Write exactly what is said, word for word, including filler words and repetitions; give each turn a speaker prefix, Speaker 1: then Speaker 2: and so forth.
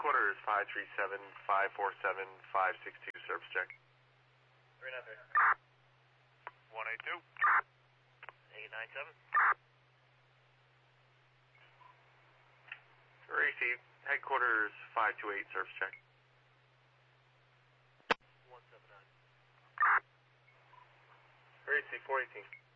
Speaker 1: headquarters five three seven, five four seven, five six two, service check.
Speaker 2: three nine three.
Speaker 3: one eight two.
Speaker 2: eight nine seven.
Speaker 1: Received. Headquarters five two eight, service check.
Speaker 2: one seven nine.
Speaker 1: Received, four eighteen.